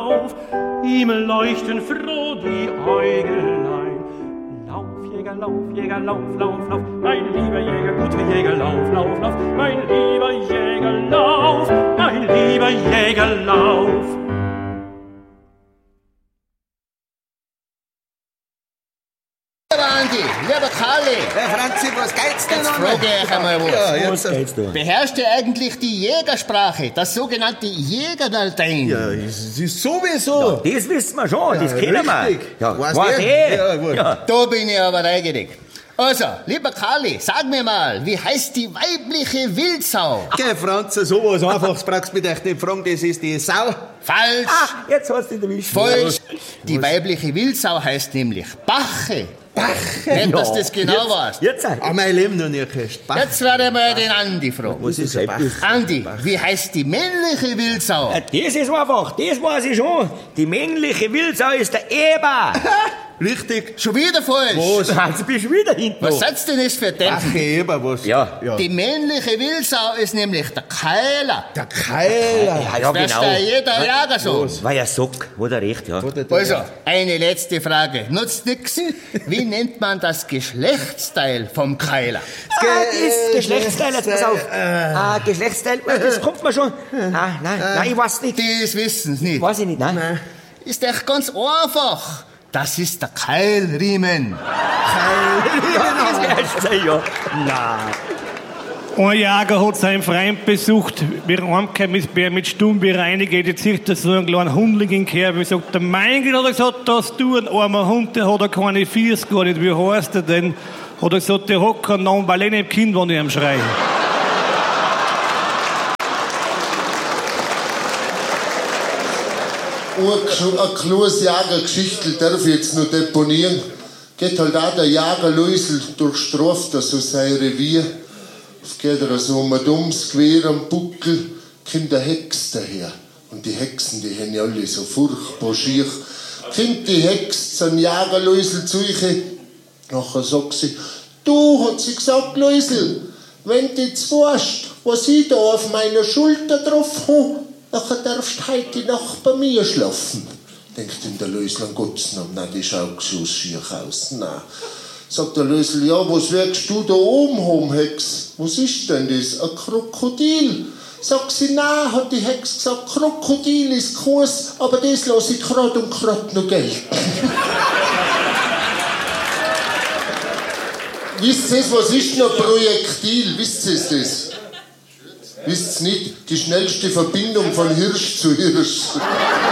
auf, ihm leuchten froh die Äugelein. Lauf, Jäger, lauf, lauf, lauf, mein lieber Jäger, guter Jäger, lauf, lauf, lauf, mein lieber Jäger, lauf, mein lieber Jäger, lauf. Andi, lieber Karli. Herr Franzi, was geht's denn Jetzt noch? frage ich einmal was. Ja, Was geht's da? Beherrscht ihr eigentlich die Jägersprache, das sogenannte Jägerlatein? Ja, das ist sowieso. Das wissen wir schon, das kennen wir. richtig. Ja, Weiß weiß der? eh. Ja, wurscht. Ja. Da bin ich aber neugierig. Also, lieber Karli, sag mir mal, wie heißt die weibliche Wildsau? Geh, Franzi, sowas Einfaches brauchst du mich echt nicht fragen, das ist die Sau. Falsch. Ah, jetzt hast du ihn erwischt. Falsch. Die weibliche Wildsau heißt nämlich Bache. Bache. Nicht, dass du das genau weißt. Jetzt Ah, mein Leben noch nicht gehört. Jetzt werde ich mal den Andi fragen. Was ist ein Bach? Andi, wie heißt die männliche Wildsau? Das ist einfach, das weiß ich schon. Die männliche Wildsau ist der Eber. Richtig. Schon wieder falsch. Was? Also bist du wieder hinten. Was seid's denn das für Dämpfen? Bache, eben was. Ja. Die männliche Wildsau ist nämlich der Keiler. Der Keiler. Ja, Das genau. der jeder Jager so. War ja Sock, wo der recht, ja. Also, eine letzte Frage. Nutzt nix. Wie nennt man das Geschlechtsteil vom Keiler? Das Geschlechtsteil, jetzt pass auf. Geschlechtsteil, das kommt mir schon. Nein, ich weiß nicht. Das wissen's nicht. Weiß ich nicht, nein. Ist echt ganz einfach. Das ist der Keilriemen. Ja. Nein. Ein Jäger hat seinen Freund besucht, wir haben mit Stumm bereinigt, jetzt sieht er so einen kleinen Hundling in Kerbe, sagt er, mein Gott, hat er gesagt, dass du ein armer Hund, der hat er keine Fiers gar nicht, wie heißt er denn? Hat er gesagt, der hat keinen Namen, weil ich nicht im Kind, wenn ich ihm schreie. Eine kleine Jägergeschichte darf ich jetzt noch deponieren. Geht halt auch der Jäger Luisel durchstraft so sein Revier. Es geht er so um ein dummes Gewehr am Buckel, kommt der Hex daher. Und die Hexen, die haben ja alle so furchtbar schier. Kommt die Hex zum Jäger Luisel zu euch. Nachher sagt sie, du, hat sie gesagt, Luisel, wenn du jetzt weißt, was ich da auf meiner Schulter drauf habe, nachher darfst du heute Nacht bei mir schlafen. Denkt ihm der Lösel an Gottes Namen, nein, die schaut so schier aus, nein. Sagt der Lösel, ja, was wirst du da oben haben, Hex? Was ist denn das? Ein Krokodil? Sagt sie, nein, hat die Hex gesagt, Krokodil ist groß, aber das lasse ich gerade und gerade noch gelten. Wisst ihr, was ist noch Projektil? Wisst ihr das? Wisst ihr nicht? Die schnellste Verbindung von Hirsch zu Hirsch.